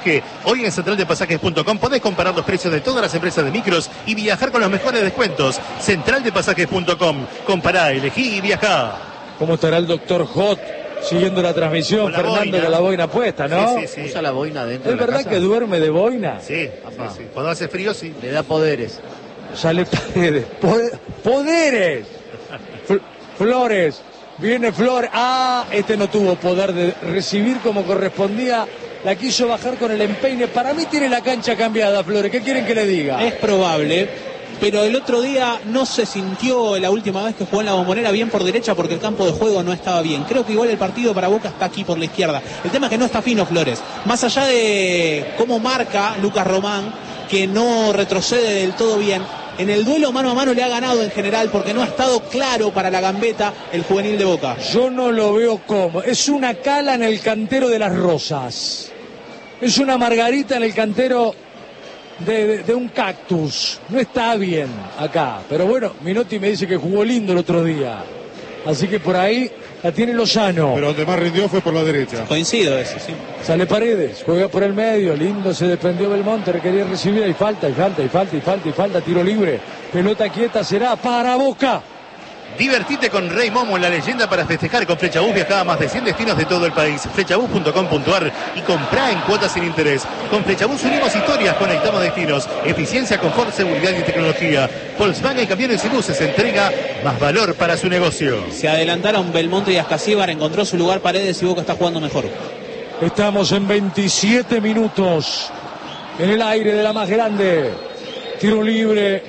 viaje. Hoy en centraldepasajes.com podés comparar los precios de todas las empresas de micros y viajar con los mejores descuentos. Centraldepasajes.com. Compará, elegí y viajá. ¿Cómo estará el doctor Hot siguiendo la transmisión? Con la Fernando, boina. con la boina puesta, ¿no? Sí. Usa la boina dentro ¿Es de la verdad casa? que duerme de boina? Sí. Cuando hace frío, sí. Le da poderes. Sale Paredes. ¡Poderes! Flores. Viene Flores. Este no tuvo poder de recibir como correspondía. La quiso bajar con el empeine. Para mí tiene la cancha cambiada, Flores. ¿Qué quieren que le diga? Es probable, pero el otro día no se sintió la última vez que jugó en la Bombonera bien por derecha porque el campo de juego no estaba bien. Creo que igual el partido para Boca está aquí por la izquierda. El tema es que no está fino Flores. Más allá de cómo marca Lucas Román, que no retrocede del todo bien, en el duelo mano a mano le ha ganado en general porque no ha estado claro para la gambeta el juvenil de Boca. Yo no lo veo como. Es una cala en el cantero de las rosas. Es una margarita en el cantero de un cactus. No está bien acá. Pero bueno, Minotti me dice que jugó lindo el otro día. Así que por ahí la tiene Lozano. Pero donde más rindió fue por la derecha. Coincido eso, sí. Sale Paredes, juega por el medio, lindo, se defendió Belmonte, quería recibir, hay falta, tiro libre, pelota quieta, será para Boca. Divertite con Rey Momo, la leyenda para festejar con Flechabús. Viajá a más de 100 destinos de todo el país. Flechabús.com.ar y comprá en cuotas sin interés. Con Flechabús unimos historias, conectamos destinos. Eficiencia, confort, seguridad y tecnología. Volkswagen Camiones y Buses entrega más valor para su negocio. Se adelantaron Belmonte y Ascasíbar, encontró su lugar Paredes y Boca está jugando mejor. Estamos en 27 minutos en el aire de la más grande. Tiro libre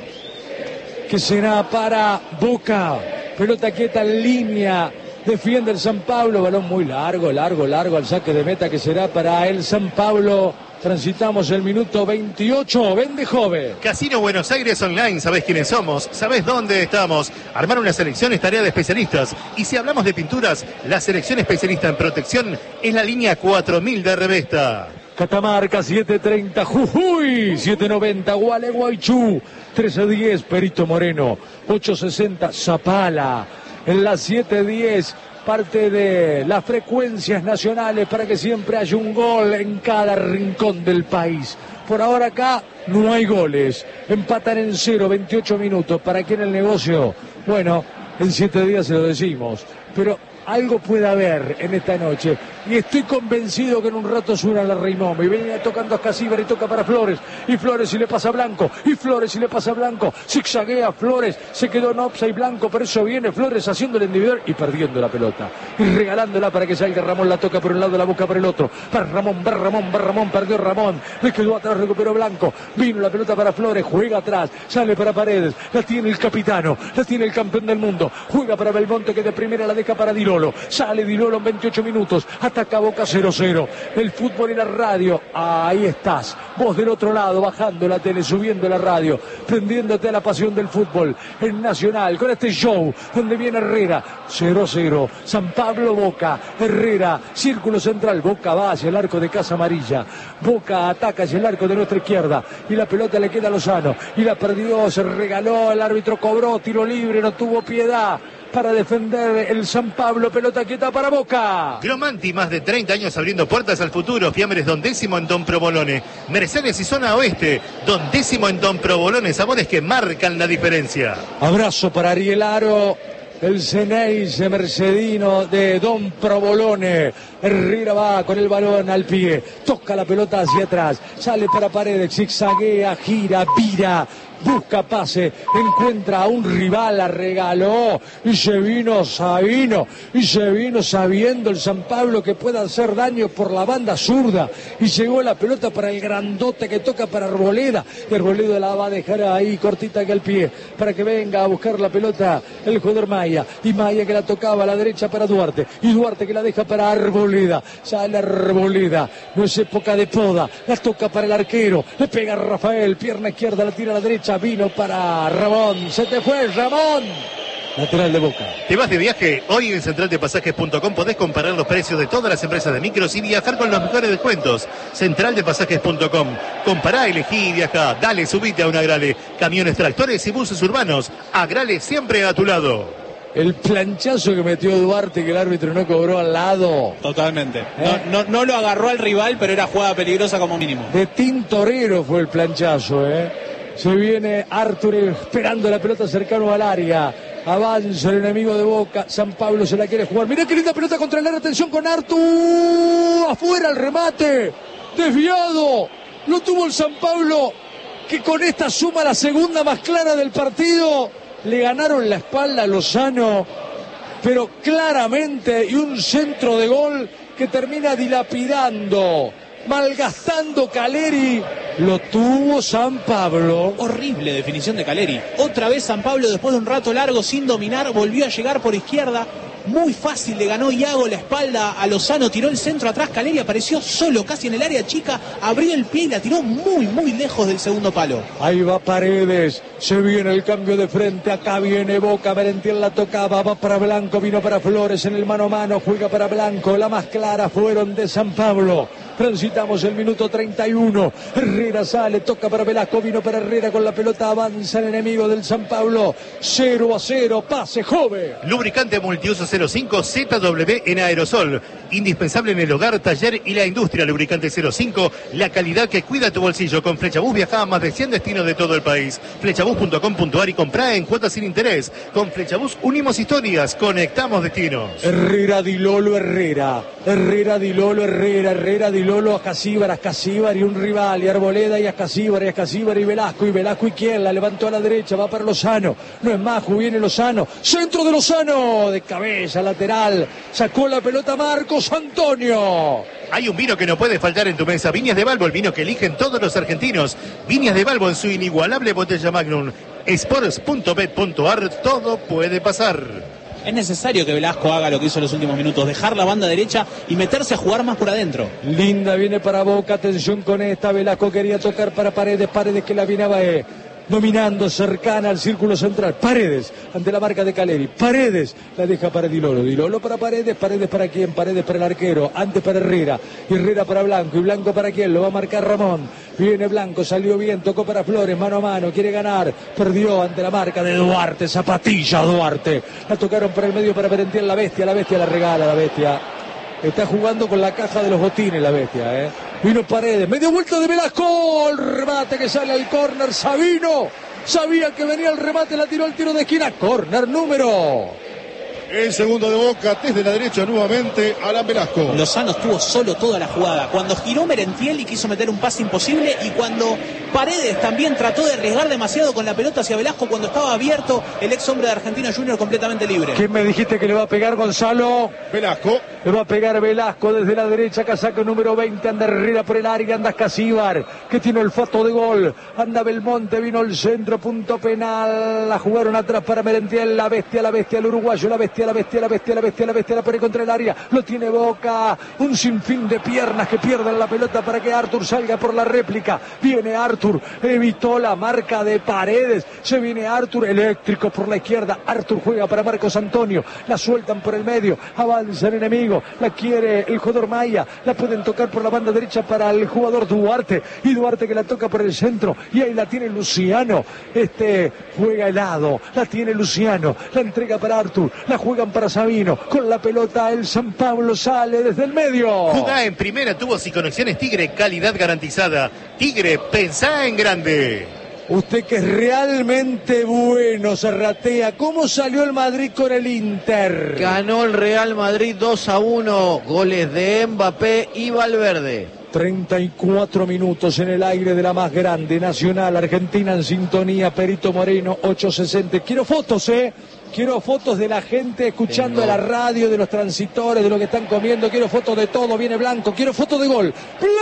que será para Boca. Pelota quieta en línea. Defiende el San Pablo. Balón muy largo al saque de meta que será para el San Pablo. Transitamos el minuto 28. Vende joven. Casino Buenos Aires Online. ¿Sabés quiénes somos? ¿Sabés dónde estamos? Armar una selección es tarea de especialistas. Y si hablamos de pinturas, la selección especialista en protección es la línea 4000 de Revesta. Catamarca 730, Jujuy 790, Gualeguaychú 1310, Perito Moreno 860, Zapala en las 710, parte de las frecuencias nacionales para que siempre haya un gol en cada rincón del país. Por ahora acá no hay goles, empatan en 0, 28 minutos. ¿Para quién el negocio? Bueno, en 7 días se lo decimos, pero algo puede haber en esta noche y estoy convencido que en un rato suena la Reymón y venía tocando a Ascasíbar y toca para Flores y Flores y le pasa a Blanco y Flores y le pasa a Blanco, zigzaguea Flores, se quedó en offside Blanco, por eso viene Flores haciendo el individual y perdiendo la pelota y regalándola para que salga Ramón, la toca por un lado, la busca por el otro, para Ramón, va Ramón, perdió Ramón, le quedó atrás, recuperó Blanco, vino la pelota para Flores, juega atrás, sale para Paredes, la tiene el capitano, la tiene el campeón del mundo, juega para Belmonte que de primera la deja para Dilolo, sale Dilolo en 28 minutos, ataca Boca 0-0, el fútbol y la radio, ahí estás, vos del otro lado, bajando la tele, subiendo la radio, prendiéndote a la pasión del fútbol, en Nacional, con este show, donde viene Herrera, 0-0, San Pablo Boca, Herrera, círculo central, Boca va hacia el arco de Casa Amarilla, Boca ataca hacia el arco de nuestra izquierda, y la pelota le queda a Lozano, y la perdió, se regaló, el árbitro cobró, tiro libre, no tuvo piedad, para defender el San Pablo, pelota quieta para Boca. Gromanti, más de 30 años abriendo puertas al futuro. Fiambres Don Décimo en Don Provolone. Mercedes y Zona Oeste, Don Décimo en Don Provolone. Sabores que marcan la diferencia. Abrazo para Ariel Aro, el Ceneice mercedino de Don Provolone. Herrera va con el balón al pie, toca la pelota hacia atrás, sale para Paredes, zigzaguea, gira, vira, busca pase, encuentra a un rival, la regaló y se vino Sabino, y se vino sabiendo el San Pablo que puede hacer daño por la banda zurda, y llegó la pelota para el grandote que toca para Arboleda, y Arboleda la va a dejar ahí cortita que al pie, para que venga a buscar la pelota el jugador Maya, y Maya que la tocaba a la derecha para Duarte, y Duarte que la deja para Arboleda, sale Arboleda, no es época de poda, la toca para el arquero, le pega a Rafael, pierna izquierda, la tira a la derecha, vino para Ramón, se te fue Ramón, lateral de Boca. ¿Te vas de viaje? Hoy en centraldepasajes.com podés comparar los precios de todas las empresas de micros y viajar con los mejores descuentos. Centraldepasajes.com. Compará, elegí y viajá. Dale, subite a un Agrale. Camiones, tractores y buses urbanos. Agrale siempre a tu lado. El planchazo que metió Duarte, que el árbitro no cobró al lado. Totalmente. No lo agarró al rival, pero era jugada peligrosa como mínimo. De Tintorero fue el planchazo, Se viene Artur esperando la pelota cercano al área. Avanza el enemigo de Boca. San Pablo se la quiere jugar. Mirá qué linda pelota contra el área. Atención con Artur. Afuera el remate. Desviado. Lo tuvo el San Pablo, que con esta suma la segunda más clara del partido. Le ganaron la espalda a Lozano, pero claramente, y un centro de gol que termina dilapidando, malgastando Caleri. Lo tuvo San Pablo. Horrible definición de Caleri. Otra vez San Pablo, después de un rato largo sin dominar, volvió a llegar por izquierda. Muy fácil, le ganó Iago la espalda a Lozano, tiró el centro atrás, Caleri apareció solo, casi en el área chica, abrió el pie y la tiró muy, muy lejos del segundo palo. Ahí va Paredes, se viene el cambio de frente, acá viene Boca, Merentiel la tocaba, va para Blanco, vino para Flores en el mano a mano, juega para Blanco, la más clara fueron de San Pablo. Transitamos el minuto 31, Herrera sale, toca para Velasco, vino para Herrera con la pelota, avanza el enemigo del San Pablo, 0-0, pase joven. Lubricante multiuso 05 ZW en aerosol, indispensable en el hogar, taller y la industria. Lubricante 05, la calidad que cuida tu bolsillo. Con Flechabús viaja a más de 100 destinos de todo el país. Flechabús.com.ar y comprá en cuotas sin interés. Con Flechabús unimos historias, conectamos destinos. Herrera Di Lolo Herrera, Herrera Di Lolo Herrera, Herrera Di Lolo Ascasíbar y un rival, y Arboleda y Ascasíbar y Velasco y quién la levantó a la derecha, va para Lozano, no es Maju, viene Lozano, centro de Lozano, de cabeza, lateral, sacó la pelota Marcos Antonio. Hay un vino que no puede faltar en tu mesa, Viñas de Balbo, el vino que eligen todos los argentinos. Viñas de Balbo en su inigualable botella Magnum. Sports.bet.ar, todo puede pasar. Es necesario que Velasco haga lo que hizo en los últimos minutos, dejar la banda derecha y meterse a jugar más por adentro. Linda viene para Boca, atención con esta, Velasco quería tocar para Paredes que la viene dominando, cercana al círculo central. Paredes, ante la marca de Caleri. Paredes, la deja para Di Lolo para Paredes para quién, Paredes para el arquero, antes para Herrera, Herrera para Blanco, y Blanco para quién, lo va a marcar Ramón. Viene Blanco, salió bien, tocó para Flores, mano a mano, quiere ganar, perdió ante la marca de Duarte, zapatilla Duarte. La tocaron por el medio para Merentiel, la bestia la regala, la bestia. Está jugando con la caja de los botines la bestia, Vino Paredes, medio vuelta de Velasco, el remate que sale al córner, Sabino, sabía que venía el remate, la tiró al tiro de esquina, córner número. El segundo de Boca, desde la derecha nuevamente, Alan Velasco. Lozano estuvo solo toda la jugada. Cuando giró Merentiel y quiso meter un pase imposible, y cuando Paredes también trató de arriesgar demasiado con la pelota hacia Velasco cuando estaba abierto el ex hombre de Argentino Junior completamente libre. ¿Quién me dijiste que le va a pegar, Gonzalo? Velasco. Le va a pegar Velasco desde la derecha, casaco número 20, anda Herrera por el área, anda Ascasíbar, que tiene olfato de gol, anda Belmonte, vino el centro, punto penal, la jugaron atrás para Merentiel, la bestia, el uruguayo, la bestia, la pone contra el área, lo tiene Boca, un sinfín de piernas que pierden la pelota para que Artur salga por la réplica, viene Artur, evitó la marca de Paredes, se viene Artur, eléctrico por la izquierda, Artur juega para Marcos Antonio, la sueltan por el medio, avanza el enemigo, la quiere el jugador Maya, la pueden tocar por la banda derecha para el jugador Duarte, y Duarte que la toca por el centro, y ahí la tiene Luciano, juega helado, la tiene Luciano, la entrega para Artur, la juegan para Sabino, con la pelota el San Pablo sale desde el medio. Jugá en primera, tubos y conexiones Tigre, calidad garantizada. Tigre, pensá en grande. Usted que es realmente bueno, Serratea. ¿Cómo salió el Madrid con el Inter? Ganó el Real Madrid 2-1, goles de Mbappé y Valverde. 34 minutos en el aire de la más grande, Nacional, Argentina en sintonía, Perito Moreno, 8:60. Quiero fotos, Quiero fotos de la gente escuchando la radio, de los transitores, de lo que están comiendo. Quiero fotos de todo. Viene Blanco. Quiero fotos de gol.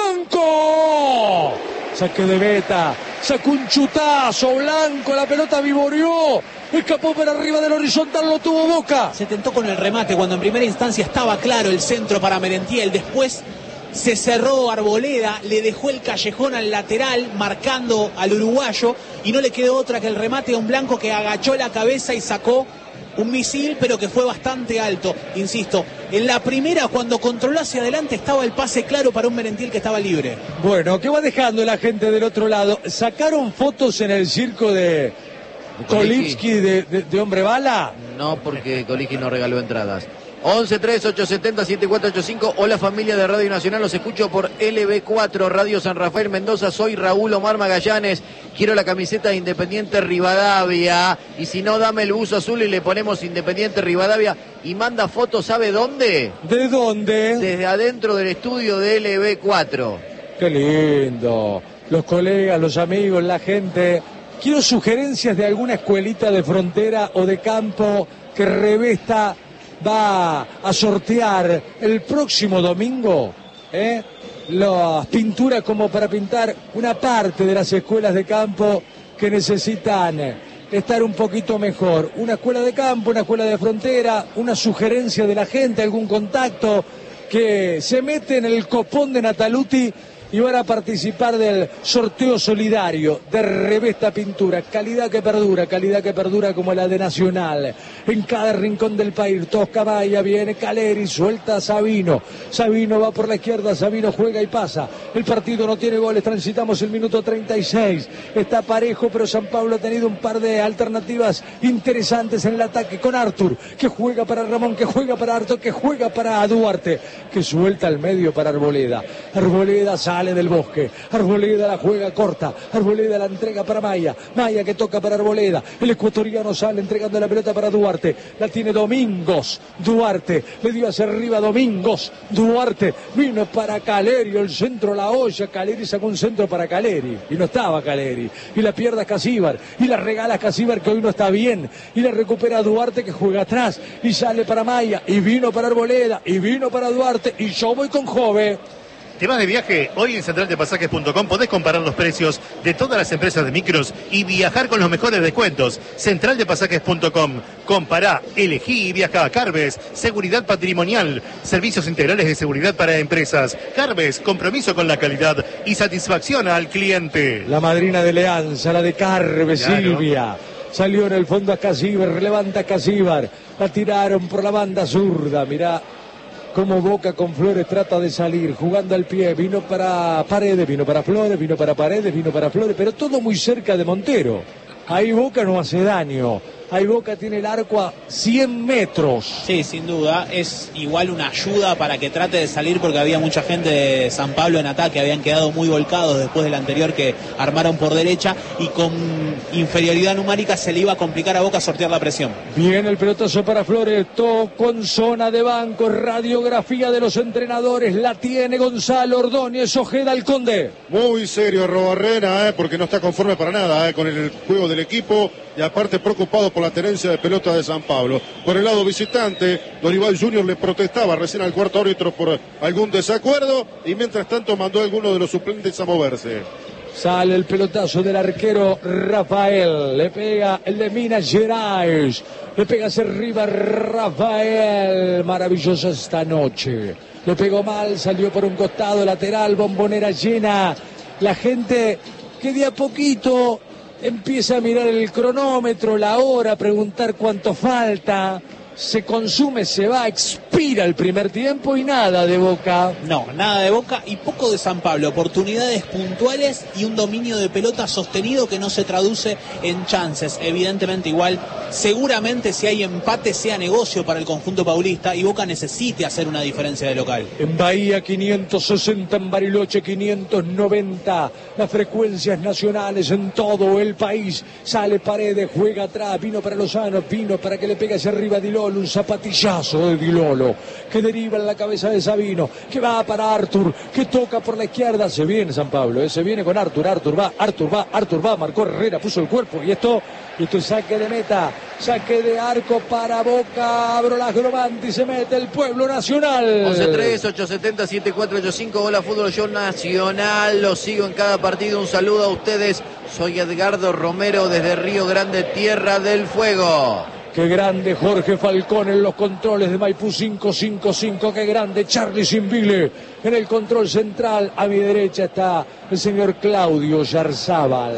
¡Blanco! Saque de Beta. Sacó un chutazo. Blanco. La pelota vivoreó. Escapó por arriba del horizontal. Lo tuvo Boca. Se tentó con el remate cuando en primera instancia estaba claro el centro para Merentiel. Después se cerró Arboleda, le dejó el callejón al lateral marcando al uruguayo y no le quedó otra que el remate a un Blanco que agachó la cabeza y sacó un misil, pero que fue bastante alto. Insisto, en la primera, cuando controló hacia adelante, estaba el pase claro para un Merentiel que estaba libre. Bueno, ¿qué va dejando la gente del otro lado? Sacaron fotos en el circo de Kolipski de hombre bala. No, porque Kolipski no regaló entradas. 11-3-870-7485. Hola familia de Radio Nacional, los escucho por LB4 Radio San Rafael Mendoza. Soy Raúl Omar Magallanes, quiero la camiseta de Independiente Rivadavia, y si no dame el buzo azul y le ponemos Independiente Rivadavia. Y manda fotos, ¿sabe dónde? ¿De dónde? Desde adentro del estudio de LB4. Qué lindo, los colegas, los amigos, la gente. Quiero sugerencias de alguna escuelita de frontera o de campo que Revesta va a sortear el próximo domingo, las pinturas como para pintar una parte de las escuelas de campo que necesitan estar un poquito mejor. Una escuela de campo, una escuela de frontera, una sugerencia de la gente, algún contacto que se mete en el copón de Nataluti y van a participar del sorteo solidario de Revesta Pintura. Calidad que perdura como la de Nacional. En cada rincón del país, Tosca Maya, viene Caleri, suelta a Sabino. Sabino va por la izquierda, Sabino juega y pasa. El partido no tiene goles, transitamos el minuto 36. Está parejo, pero San Pablo ha tenido un par de alternativas interesantes en el ataque con Artur, que juega para Ramón, que juega para Artur, que juega para Duarte, que suelta al medio para Arboleda. Arboleda sale del Bosque, Arboleda la juega corta, Arboleda la entrega para Maya, Maya que toca para Arboleda, el ecuatoriano sale entregando la pelota para Duarte, la tiene Domingos, Duarte, le dio hacia arriba Domingos, Duarte, vino para Caleri, el centro la olla, Caleri sacó un centro para Caleri, y no estaba Caleri, y la pierde Casíbar, y la regala Casíbar que hoy no está bien, y la recupera Duarte que juega atrás, y sale para Maya, y vino para Arboleda, y vino para Duarte, y yo voy con Jove. ¿Te vas de viaje? Hoy en centraldepasajes.com podés comparar los precios de todas las empresas de micros y viajar con los mejores descuentos. Centraldepasajes.com. Compará, elegí y viaja. Carves, seguridad patrimonial, servicios integrales de seguridad para empresas. Carves, compromiso con la calidad y satisfacción al cliente. La madrina de Leanza, la de Carves, claro. Silvia. Salió en el fondo a Casíbar, levanta a Casíbar. La tiraron por la banda zurda, mirá. Como Boca con Flores trata de salir, jugando al pie, vino para Paredes, vino para Flores, vino para Paredes, vino para Flores, pero todo muy cerca de Montero. Ahí Boca no hace daño, ahí Boca tiene el arco a 100 metros. Sí, sin duda, es igual una ayuda para que trate de salir porque había mucha gente de San Pablo en ataque, habían quedado muy volcados después del anterior que armaron por derecha y con inferioridad numérica se le iba a complicar a Boca sortear la presión. Viene el pelotazo para Flores, toco en zona de banco, radiografía de los entrenadores, la tiene Gonzalo Ordóñez, Ojeda al Conde. Muy serio Robarrena, porque no está conforme para nada con el juego del equipo y aparte preocupado por la tenencia de pelota de San Pablo. Por el lado visitante, Dorival Junior le protestaba recién al cuarto árbitro por algún desacuerdo y mientras tanto mandó a alguno de los suplentes a moverse. Sale el pelotazo del arquero Rafael, le pega el de Minas Gerais, le pega hacia arriba Rafael, maravillosa esta noche. Le pegó mal, salió por un costado lateral, Bombonera llena. La gente que de a poquito empieza a mirar el cronómetro, la hora, preguntar cuánto falta. Se consume, se va, expira el primer tiempo y nada de Boca. No, nada de Boca y poco de San Pablo. Oportunidades puntuales y un dominio de pelota sostenido que no se traduce en chances. Evidentemente igual, seguramente si hay empate sea negocio para el conjunto paulista y Boca necesite hacer una diferencia de local. En Bahía 560, en Bariloche 590. Las frecuencias nacionales en todo el país. Sale Paredes, juega atrás, vino para Lozano, vino para que le pegue hacia arriba Dilolo. Un zapatillazo de Dilolo que deriva en la cabeza de Sabino, que va para Artur, que toca por la izquierda. Se viene San Pablo, se viene con Artur, Artur va, marcó Herrera, puso el cuerpo y esto es saque de meta, saque de arco para Boca. Abro las Grovanti, se mete el Pueblo Nacional. 11-3-870-7485. Hola Fútbol Show Nacional, los sigo en cada partido. Un saludo a ustedes, soy Edgardo Romero desde Río Grande, Tierra del Fuego. Qué grande Jorge Falcón en los controles de Maipú 555. Qué grande Charlie Simbile en el control central. A mi derecha está el señor Claudio Yarzábal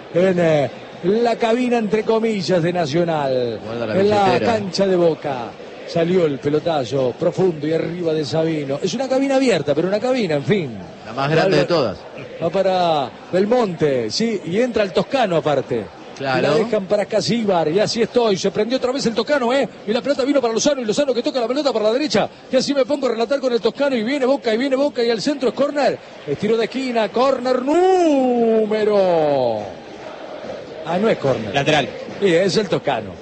en la cabina entre comillas de Nacional. En la cancha de Boca. Salió el pelotazo profundo y arriba de Sabino. Es una cabina abierta, pero una cabina, en fin. La más grande de todas. Va para Belmonte, sí, y entra el toscano aparte. Claro. Y la dejan para Casíbar. Y así estoy. Se prendió otra vez el Toscano, ¿eh? Y la pelota vino para Lozano. Y Lozano que toca la pelota para la derecha. Y así me pongo a relatar con el Toscano. Y viene Boca, y viene Boca. Y al centro es córner. Estiro de esquina. Córner número. Ah, no es córner. Lateral. Sí, es el Toscano.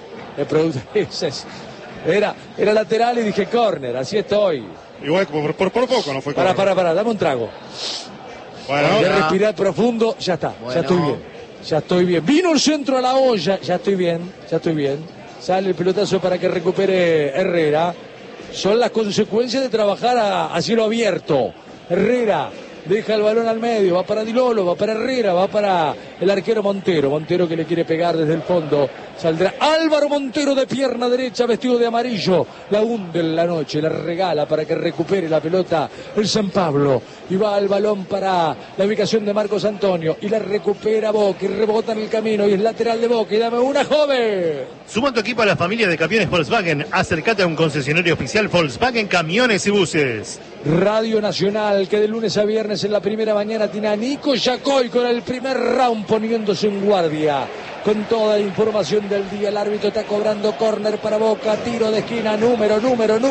Era lateral y dije córner. Así estoy. Igual por poco no fue Pará, correcto. dame un trago. Bueno, Voy a respirar profundo, ya está, Bueno. ya estoy bien. Vino el centro a la olla, ya estoy bien. Sale el pelotazo para que recupere Herrera. Son las consecuencias de trabajar a cielo abierto. Herrera deja el balón al medio, va para Di Lolo, va para Herrera, va para el arquero Montero. Montero que le quiere pegar desde el fondo. Saldrá Álvaro Montero de pierna derecha, vestido de amarillo. La hunde en la noche, la regala para que recupere la pelota el San Pablo. Y va el balón para la ubicación de Marcos Antonio. Y la recupera Boca y rebota en el camino. Y es lateral de Boca. Y dame una, joven. Suma tu equipo a la familia de camiones Volkswagen. Acércate a un concesionario oficial Volkswagen Camiones y Buses. Radio Nacional, que de lunes a viernes en la primera mañana tiene a Nico Yacoy con el primer round poniéndose en guardia. Con toda la información del día, el árbitro está cobrando córner para Boca, tiro de esquina, número.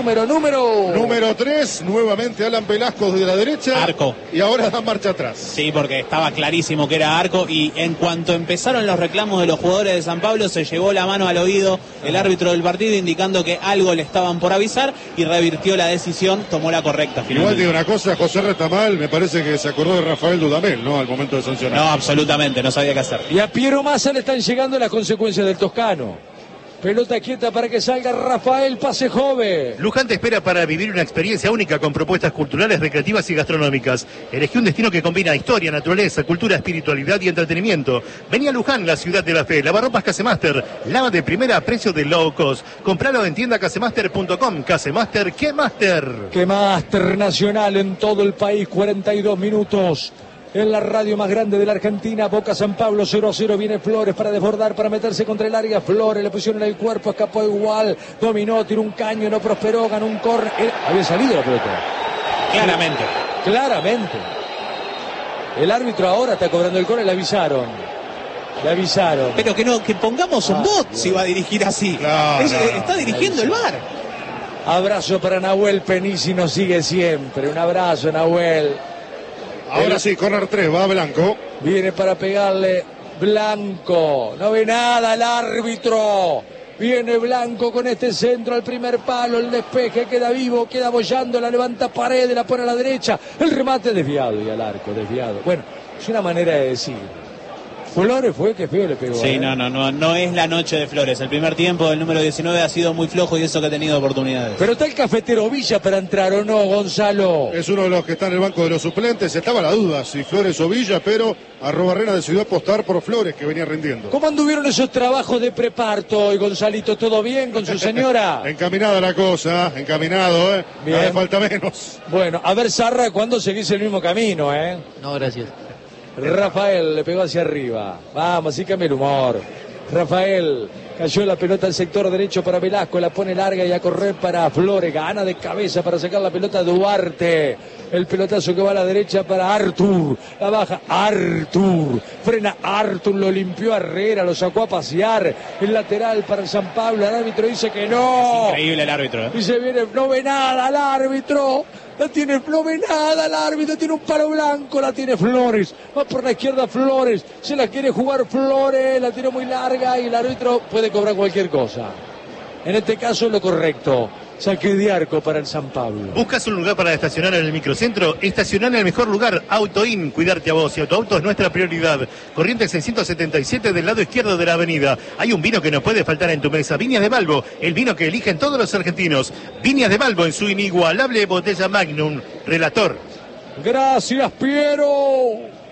Número 3, nuevamente Alan Velasco de la derecha. Arco. Y ahora da marcha atrás. Sí, porque estaba clarísimo que era Arco y en cuanto empezaron los reclamos de los jugadores de San Pablo se llevó la mano al oído el árbitro del partido indicando que algo le estaban por avisar y revirtió la decisión, tomó la correcta Igual finalmente. digo una cosa, José Retamal me parece que se acordó de Rafael Dudamel, ¿no? Al momento de sancionar. No, absolutamente, no sabía qué hacer. Y a Piero Massa le están llegando las consecuencias del Toscano. Pelota quieta para que salga Rafael, pase joven. Luján te espera para vivir una experiencia única con propuestas culturales, recreativas y gastronómicas. Elegí un destino que combina historia, naturaleza, cultura, espiritualidad y entretenimiento. Vení a Luján, la ciudad de la fe. Lavarropas Casemaster, lava de primera a precio de low cost. Compralo en tiendacasemaster.com. Casemaster, ¿qué master? Que Master Nacional en todo el país, 42 minutos. En la radio más grande de la Argentina, Boca San Pablo 0-0, viene Flores para desbordar, para meterse contra el área. Flores le pusieron el cuerpo, escapó igual, dominó, tiró un caño, no prosperó, ganó un córner. Había salido la pelota. Claramente. El árbitro ahora está cobrando el córner, le avisaron. Pero que pongamos un bot si va a dirigir así. Claro, Está dirigiendo el VAR. Abrazo para Nahuel Penisi, nos sigue siempre. Un abrazo, Nahuel. Ahora sí, corner 3, va Blanco. Viene para pegarle Blanco. No ve nada el árbitro. Viene Blanco con este centro al primer palo. El despeje queda vivo, queda bollando. La levanta Paredes, la pone a la derecha. El remate desviado y al arco, desviado. Bueno, es una manera de decir. Flores fue que feo le pegó. Sí, no es la noche de Flores. El primer tiempo del número 19 ha sido muy flojo y eso que ha tenido oportunidades. Pero está el Cafetero Villa para entrar o no, Gonzalo. Es uno de los que está en el banco de los suplentes. Estaba la duda si Flores o Villa, pero Arrobarrena decidió apostar por Flores, que venía rindiendo. ¿Cómo anduvieron esos trabajos de preparto hoy, Gonzalito? ¿Todo bien con su señora? Encaminada la cosa, encaminado, ¿eh? Bien. Cada vez falta menos. Bueno, a ver, Sarra, ¿cuándo seguís el mismo camino, eh? No, gracias. Rafael le pegó hacia arriba. Vamos, así cambia el humor. Rafael cayó la pelota al sector derecho para Velasco, la pone larga y a correr para Flores, gana de cabeza para sacar la pelota Duarte. El pelotazo que va a la derecha para Artur, la baja Artur, frena Artur, lo limpió a Herrera, lo sacó a pasear. El lateral para el San Pablo, el árbitro dice que no. Increíble el árbitro, ¿eh? Y se viene, no ve nada el árbitro. No ve nada el árbitro, tiene un palo blanco, la tiene Flores. Va por la izquierda Flores, se la quiere jugar Flores, la tiró muy larga y el árbitro puede cobrar cualquier cosa. En este caso lo correcto. Saque de arco para el San Pablo. ¿Buscas un lugar para estacionar en el microcentro? Estacionar en el mejor lugar, AutoIn. Cuidarte a vos y a tu auto es nuestra prioridad. Corrientes 677 del lado izquierdo de la avenida. Hay un vino que no puede faltar en tu mesa. Viñas de Balbo, el vino que eligen todos los argentinos. Viñas de Balbo en su inigualable botella Magnum. Relator. Gracias, Piero.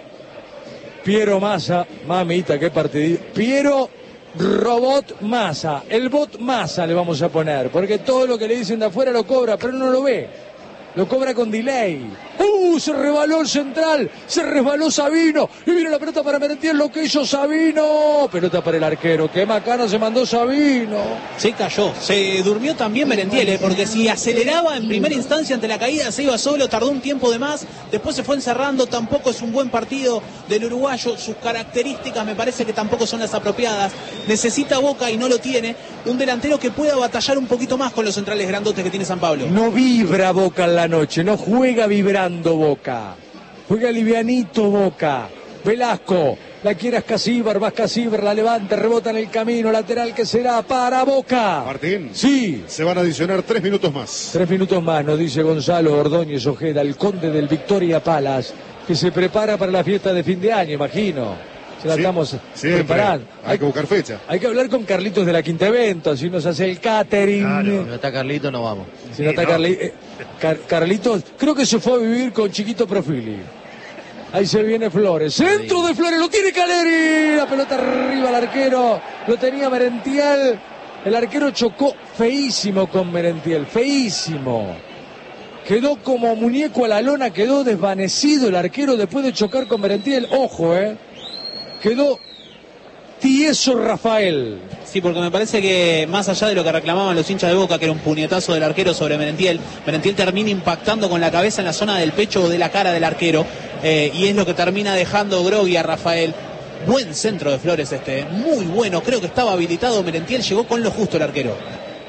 Piero Massa, mamita, qué partidito. Piero Robot Massa, el bot Massa le vamos a poner, porque todo lo que le dicen de afuera lo cobra, pero no lo ve. Lo cobra con delay. Se resbaló el central. Se resbaló Sabino. Y viene la pelota para Merentiel. Lo que hizo Sabino. Pelota para el arquero. Qué macana se mandó Sabino. Se cayó. Se durmió también Merentiel, porque si aceleraba en primera instancia ante la caída se iba solo. Tardó un tiempo de más. Después se fue encerrando. Tampoco es un buen partido del uruguayo. Sus características me parece que tampoco son las apropiadas. Necesita Boca y no lo tiene. Un delantero que pueda batallar un poquito más con los centrales grandotes que tiene San Pablo. No vibra Boca en la noche. No juega vibrando Boca. Juega livianito Boca. Velasco. La quiere Ascasíbar. Va Ascasíbar. La levanta. Rebota en el camino. Lateral que será para Boca. Martín. Sí. Se van a adicionar 3 minutos más. 3 minutos más, nos dice Gonzalo Ordóñez Ojeda, el conde del Victoria Palace, que se prepara para la fiesta de fin de año, imagino. Se la estamos preparando. Hay que buscar fecha. Hay que hablar con Carlitos de la Quinta Evento, así nos hace el catering. Claro, si no está Carlito, no vamos. Si no está Carlitos, creo que se fue a vivir con Chiquito Profili. Ahí se viene Flores. Centro de Flores, lo tiene Caleri. La pelota arriba al arquero. Lo tenía Merentiel. El arquero chocó feísimo con Merentiel. Feísimo. Quedó como muñeco a la lona. Quedó desvanecido el arquero después de chocar con Merentiel. Ojo, Quedó tieso Rafael. Sí, porque me parece que más allá de lo que reclamaban los hinchas de Boca, que era un puñetazo del arquero sobre Merentiel, Merentiel termina impactando con la cabeza en la zona del pecho o de la cara del arquero, y es lo que termina dejando grogui a Rafael. Buen centro de Flores muy bueno, creo que estaba habilitado Merentiel, llegó con lo justo el arquero.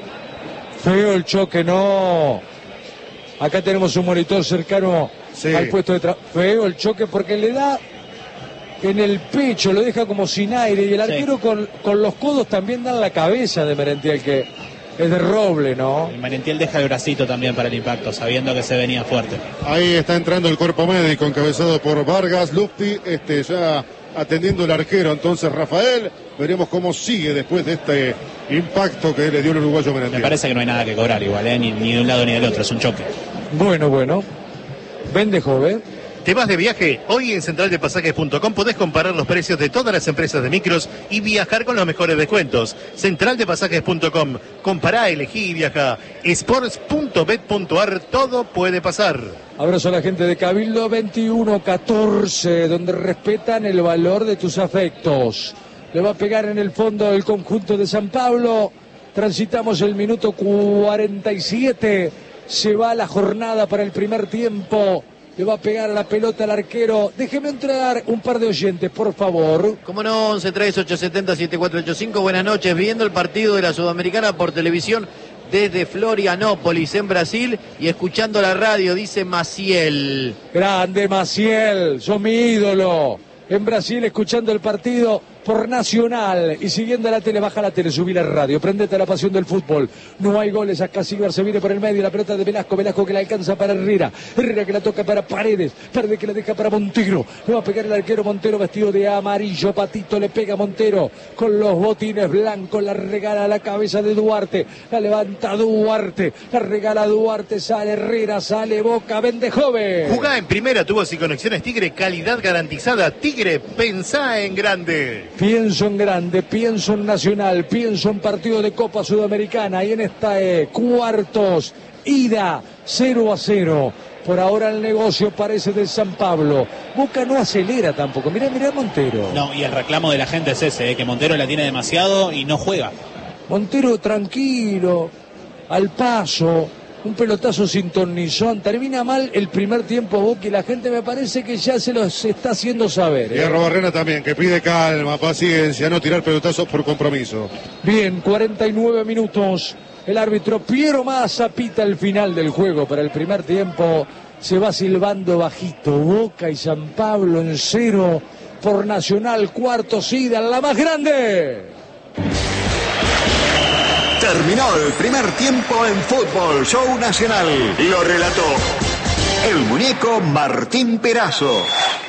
Feo el choque, no. Acá tenemos un monitor cercano al puesto de trabajo. Feo el choque porque le da en el pecho, lo deja como sin aire, y el arquero con los codos también da en la cabeza de Merentiel, que es de roble, ¿no? Y Merentiel deja el bracito también para el impacto, sabiendo que se venía fuerte. Ahí está entrando el cuerpo médico encabezado por Vargas Lufti, ya atendiendo el arquero. Entonces Rafael, veremos cómo sigue después de este impacto que le dio el uruguayo Merentiel. Me parece que no hay nada que cobrar igual, ni de un lado ni del otro, es un choque. Bueno. Vende joven. ¿Te vas de viaje? Hoy en centraldepasajes.com podés comparar los precios de todas las empresas de micros y viajar con los mejores descuentos. Centraldepasajes.com. Compará, elegí y viaja. Sports.bet.ar. Todo puede pasar. Abrazo a la gente de Cabildo 2114, donde respetan el valor de tus afectos. Le va a pegar en el fondo el conjunto de San Pablo. Transitamos el minuto 47. Se va la jornada para el primer tiempo. Le va a pegar a la pelota al arquero. Déjeme entrar un par de oyentes, por favor. Cómo no, 11-3870-7485. Buenas noches. Viendo el partido de la Sudamericana por televisión desde Florianópolis, en Brasil, y escuchando la radio, dice Maciel. Grande Maciel, sos mi ídolo. En Brasil, escuchando el partido por Nacional y siguiendo la tele. Baja la tele, subí la radio, prendete a la pasión del fútbol. No hay goles, Ascasíbar se viene por el medio, la pelota de Velasco que la alcanza para Herrera que la toca para Paredes que la deja para Montero. Le va a pegar el arquero Montero, vestido de amarillo, Patito le pega a Montero con los botines blancos, la regala a la cabeza de Duarte, la levanta Duarte, la regala Duarte, sale Herrera, sale Boca, vende joven. Jugá en primera, tuvo y conexiones Tigre, calidad garantizada. Tigre, pensá en grande. Pienso en grande, pienso en Nacional, pienso en partido de Copa Sudamericana y en esta cuartos, ida 0-0. Por ahora el negocio parece de San Pablo. Boca no acelera tampoco. Mirá Montero. No, y el reclamo de la gente es ese, que Montero la tiene demasiado y no juega. Montero tranquilo, al paso. Un pelotazo sin tornillón. Termina mal el primer tiempo Boca y la gente me parece que ya se los está haciendo saber. Y Barrena también, que pide calma, paciencia, no tirar pelotazos por compromiso. Bien, 49 minutos. El árbitro Piero Massa pita el final del juego para el primer tiempo. Se va silbando bajito. Boca y San Pablo en 0 por Nacional. Cuartos, ida, la más grande. Terminó el primer tiempo en Fútbol Show Nacional. Lo relató el muñeco Martín Perazo.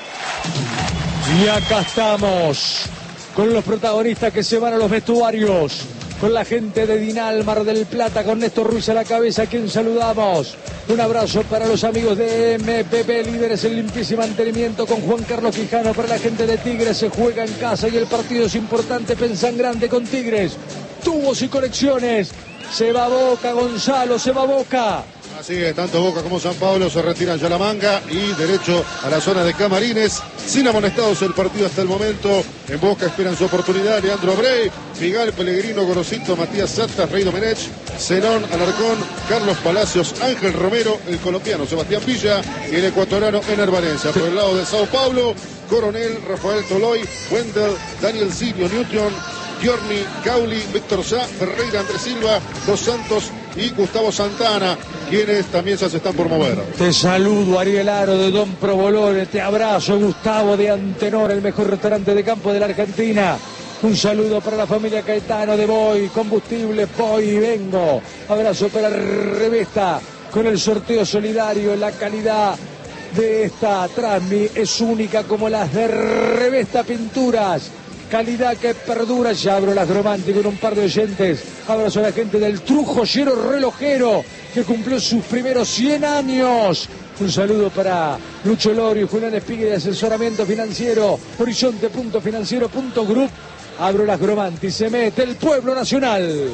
Y acá estamos con los protagonistas que se van a los vestuarios, con la gente de Dinal, Mar del Plata, con Néstor Ruiz a la cabeza, a quien saludamos. Un abrazo para los amigos de MPP, líderes en limpieza y mantenimiento, con Juan Carlos Quijano. Para la gente de Tigres, se juega en casa y el partido es importante. Pensá en grande con Tigres. Tubos y conexiones. Se va Boca, Gonzalo, se va Boca. Así es, tanto Boca como San Pablo se retiran ya la manga y derecho a la zona de camarines. Sin amonestados el partido hasta el momento. En Boca esperan su oportunidad Leandro Abreu, Miguel Pellegrino, Gorosito, Matías Satas, Rey Domenech, Zenón, Alarcón, Carlos Palacios, Ángel Romero, el colombiano Sebastián Villa y el ecuatoriano Ener Valencia. Por el lado de Sao Paulo, Coronel, Rafael Toloy, Wendel, Daniel Silvio, Newton, Giorni, Cauli, Víctor Sá, Ferreira, Andrés Silva, Dos Santos y Gustavo Santana, quienes también se están por mover. Te saludo, Ariel Aro de Don Provolone, te abrazo, Gustavo de Antenor, el mejor restaurante de campo de la Argentina. Un saludo para la familia Caetano de Boy, combustible, Boy y Vengo. Abrazo para Revesta con el sorteo solidario, la calidad de esta Transmi es única como las de Revesta Pinturas. Calidad que perdura. Ya abro las románticas con un par de oyentes. Abrazo a la gente del Trujollero Relojero que cumplió sus primeros 100 años. Un saludo para Lucho Lorio y Julián Espigue de asesoramiento financiero. Horizonte.financiero.group. Abro las Gromanti, se mete el pueblo nacional.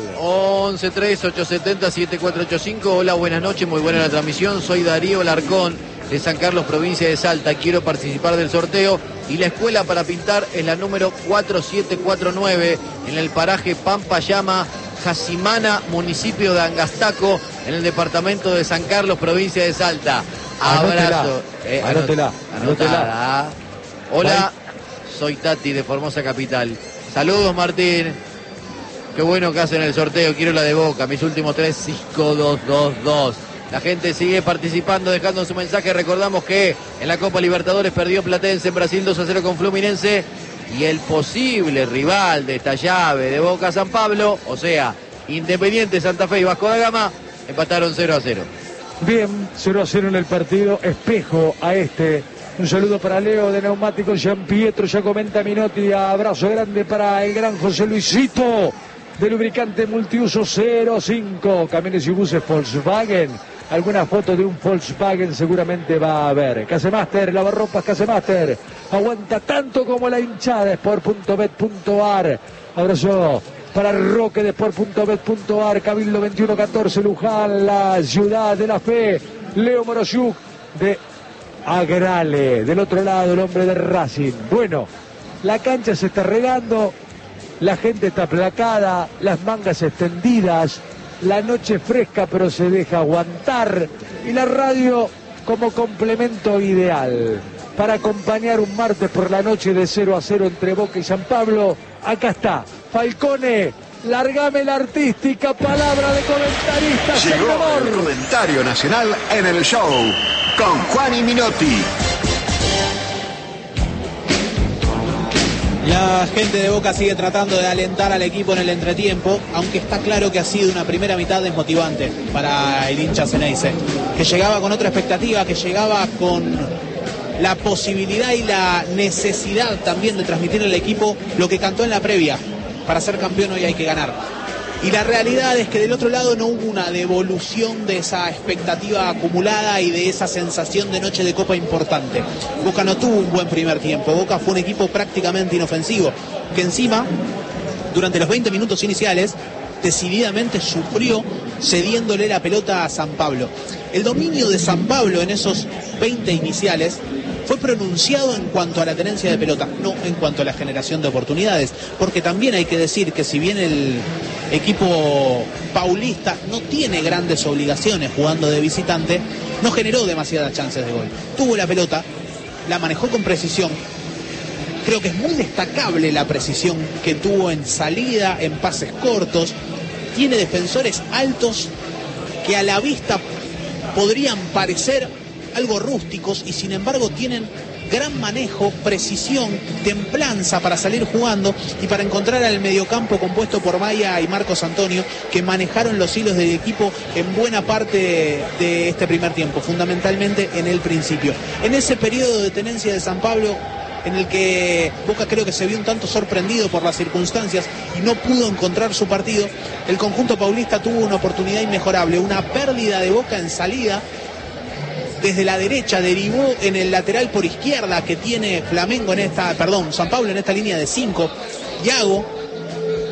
11-3-870-7485. Hola, buenas noches, muy buena la transmisión. Soy Darío Larcón de San Carlos, provincia de Salta. Quiero participar del sorteo y la escuela para pintar es la número 4749 en el paraje Pampayama, Jacimana, municipio de Angastaco, en el departamento de San Carlos, provincia de Salta. Abrazo. Anotada. Hola, soy Tati de Formosa Capital. Saludos, Martín. Qué bueno que hacen el sorteo. Quiero la de Boca. Mis últimos 3, 5, 2, 2, 2. La gente sigue participando, dejando su mensaje. Recordamos que en la Copa Libertadores perdió Platense en Brasil 2-0 con Fluminense. Y el posible rival de esta llave de Boca San Pablo, o sea, Independiente Santa Fe y Vasco da Gama, empataron 0-0. Bien, 0-0 en el partido. Espejo a este. Un saludo para Leo de Neumáticos Gian Pietro, ya comenta Minotti. Abrazo grande para el gran José Luisito de Lubricante Multiuso 05. Camiones y buses Volkswagen. Alguna foto de un Volkswagen seguramente va a haber. Casemaster, lavarropas Casemaster. Aguanta tanto como la hinchada. Sport.bet.ar. Abrazo para Roque de Sport.bet.ar. Cabildo 2114 Luján, la ciudad de la fe. Leo Morosyuk de Agrale, del otro lado el hombre de Racing. Bueno, la cancha se está regando, la gente está aplacada, las mangas extendidas, la noche fresca pero se deja aguantar y la radio como complemento ideal para acompañar un martes por la noche de 0-0 entre Boca y San Pablo. Acá está, Falcone, largame la artística palabra de comentarista. Llegó el comentario nacional en el show con Juan y Minotti. La gente de Boca sigue tratando de alentar al equipo en el entretiempo, aunque está claro que ha sido una primera mitad desmotivante para el hincha Ceneice, que llegaba con otra expectativa, que llegaba con la posibilidad y la necesidad también de transmitir al equipo lo que cantó en la previa: para ser campeón hoy hay que ganar. Y la realidad es que del otro lado no hubo una devolución de esa expectativa acumulada y de esa sensación de noche de copa importante. Boca no tuvo un buen primer tiempo. Boca fue un equipo prácticamente inofensivo, que encima, durante los 20 minutos iniciales, decididamente sufrió cediéndole la pelota a San Pablo. El dominio de San Pablo en esos 20 iniciales fue pronunciado en cuanto a la tenencia de pelota, no en cuanto a la generación de oportunidades, porque también hay que decir que si bien el equipo paulista no tiene grandes obligaciones jugando de visitante, no generó demasiadas chances de gol. Tuvo la pelota, la manejó con precisión. Creo que es muy destacable la precisión que tuvo en salida, en pases cortos. Tiene defensores altos que a la vista podrían parecer algo rústicos y sin embargo tienen gran manejo, precisión, templanza para salir jugando y para encontrar al mediocampo compuesto por Maya y Marcos Antonio, que manejaron los hilos del equipo en buena parte de este primer tiempo, fundamentalmente en el principio. En ese periodo de tenencia de San Pablo, en el que Boca creo que se vio un tanto sorprendido por las circunstancias y no pudo encontrar su partido, el conjunto paulista tuvo una oportunidad inmejorable, una pérdida de Boca en salida. Desde la derecha derivó en el lateral por izquierda que tiene San Pablo en esta línea de 5. Iago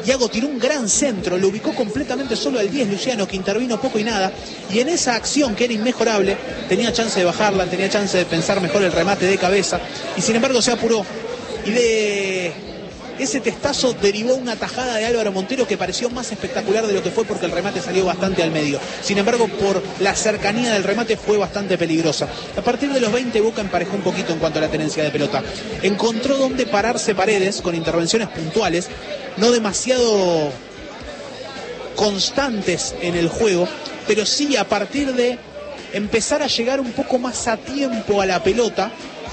Iago tiró un gran centro, lo ubicó completamente solo al 10 Luciano, que intervino poco y nada, y en esa acción que era inmejorable, tenía chance de bajarla, tenía chance de pensar mejor el remate de cabeza, y sin embargo se apuró, y de ese testazo derivó una tajada de Álvaro Montero que pareció más espectacular de lo que fue, porque el remate salió bastante al medio. Sin embargo, por la cercanía del remate fue bastante peligrosa. A partir de los 20, Boca emparejó un poquito en cuanto a la tenencia de pelota. Encontró donde pararse Paredes con intervenciones puntuales, no demasiado constantes en el juego, pero sí a partir de empezar a llegar un poco más a tiempo a la pelota,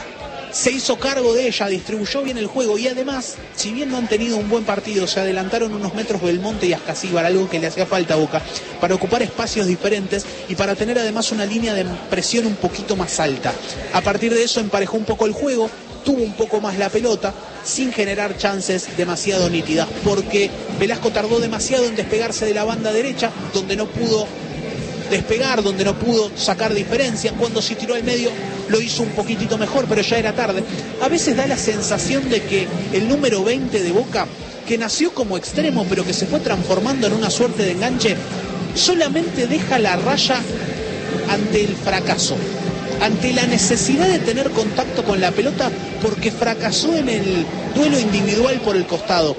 se hizo cargo de ella, distribuyó bien el juego, y además, si bien no han tenido un buen partido, se adelantaron unos metros Belmonte y Ascasíbar, algo que le hacía falta a Boca, para ocupar espacios diferentes y para tener además una línea de presión un poquito más alta. A partir de eso emparejó un poco el juego, tuvo un poco más la pelota, sin generar chances demasiado nítidas, porque Velasco tardó demasiado en despegarse de la banda derecha, donde no pudo despegar, donde no pudo sacar diferencia. Cuando se tiró al medio lo hizo un poquitito mejor, pero ya era tarde. A veces da la sensación de que el número 20 de Boca, que nació como extremo pero que se fue transformando en una suerte de enganche, solamente deja la raya ante el fracaso, ante la necesidad de tener contacto con la pelota, porque fracasó en el duelo individual por el costado.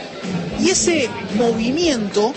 Y ese movimiento,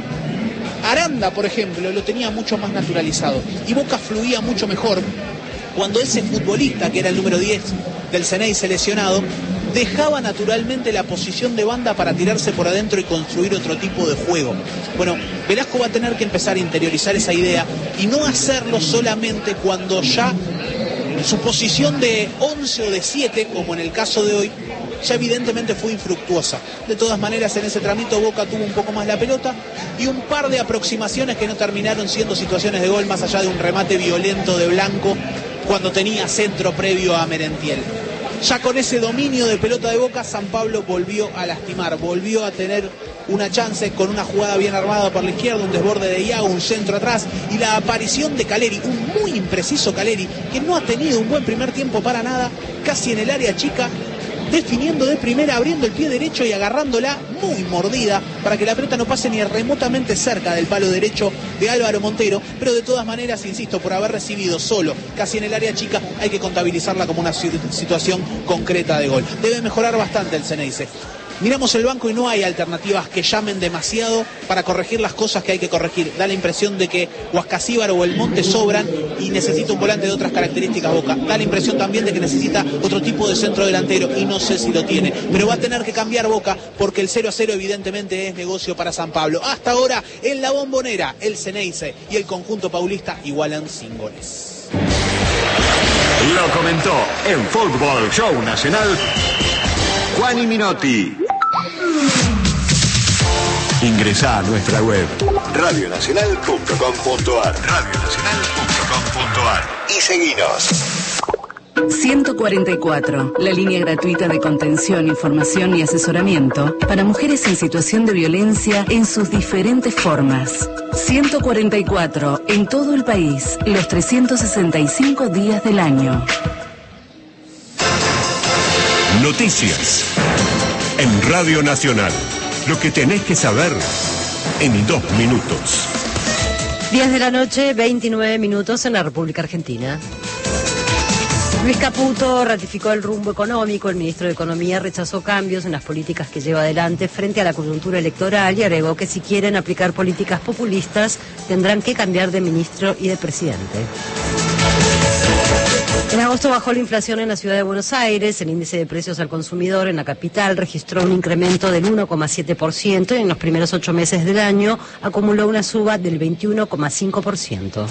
Aranda, por ejemplo, lo tenía mucho más naturalizado, y Boca fluía mucho mejor cuando ese futbolista, que era el número 10 del Ceneice lesionado, dejaba naturalmente la posición de banda para tirarse por adentro y construir otro tipo de juego. Bueno, Velasco va a tener que empezar a interiorizar esa idea y no hacerlo solamente cuando ya su posición de 11 o de 7, como en el caso de hoy, ya evidentemente fue infructuosa. De todas maneras, en ese tramito Boca tuvo un poco más la pelota y un par de aproximaciones que no terminaron siendo situaciones de gol, más allá de un remate violento de Blanco cuando tenía centro previo a Merentiel. Ya con ese dominio de pelota de Boca, San Pablo volvió a lastimar, volvió a tener una chance con una jugada bien armada por la izquierda, un desborde de Iago, un centro atrás y la aparición de Caleri, un muy impreciso Caleri, que no ha tenido un buen primer tiempo para nada, casi en el área chica, definiendo de primera, abriendo el pie derecho y agarrándola muy mordida para que la pelota no pase ni remotamente cerca del palo derecho de Álvaro Montero, pero de todas maneras, insisto, por haber recibido solo casi en el área chica, hay que contabilizarla como una situación concreta de gol. Debe mejorar bastante el Ceneice. Miramos el banco y no hay alternativas que llamen demasiado para corregir las cosas que hay que corregir. Da la impresión de que Ascasíbar o Belmonte sobran y necesita un volante de otras características Boca. Da la impresión también de que necesita otro tipo de centro delantero y no sé si lo tiene. Pero va a tener que cambiar Boca porque el 0-0 evidentemente es negocio para San Pablo. Hasta ahora en la Bombonera, el Ceneice y el conjunto paulista igualan sin goles. Lo comentó en Fútbol Show Nacional Juan Minotti. Ingresá a nuestra web radionacional.com.ar y seguinos. 144, la línea gratuita de contención, información y asesoramiento para mujeres en situación de violencia en sus diferentes formas. 144, en todo el país, los 365 días del año. Noticias en Radio Nacional. Lo que tenés que saber en 2 minutos. 10 de la noche, 29 minutos en la República Argentina. Luis Caputo ratificó el rumbo económico. El ministro de Economía rechazó cambios en las políticas que lleva adelante frente a la coyuntura electoral y agregó que si quieren aplicar políticas populistas tendrán que cambiar de ministro y de presidente. En agosto bajó la inflación en la ciudad de Buenos Aires. El índice de precios al consumidor en la capital registró un incremento del 1,7% y en los primeros 8 meses del año acumuló una suba del 21,5%.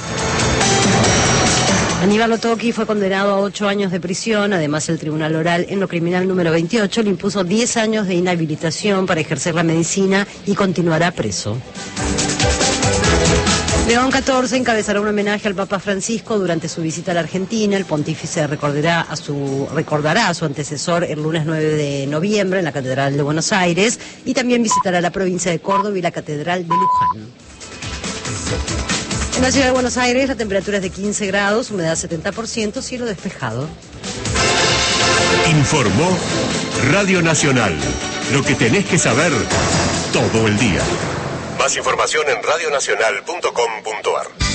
Aníbal Otoqui fue condenado a 8 años de prisión. Además, el Tribunal Oral en lo criminal número 28 le impuso 10 años de inhabilitación para ejercer la medicina y continuará preso. León XIV encabezará un homenaje al Papa Francisco durante su visita a la Argentina. El pontífice recordará a su antecesor el lunes 9 de noviembre en la Catedral de Buenos Aires y también visitará la provincia de Córdoba y la Catedral de Luján. En la ciudad de Buenos Aires la temperatura es de 15 grados, humedad 70%, cielo despejado. Informó Radio Nacional. Lo que tenés que saber todo el día. Más información en radionacional.com.ar.